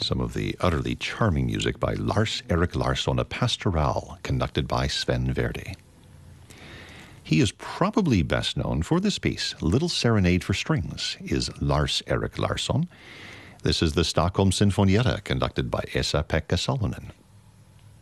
some of the utterly charming music by Lars-Erik Larsson, a Pastoral, conducted by Sven Verdi. He is probably best known for this piece, Little Serenade for Strings, is Lars-Erik Larsson. This is the Stockholm Sinfonietta, conducted by Esa-Pekka Salonen.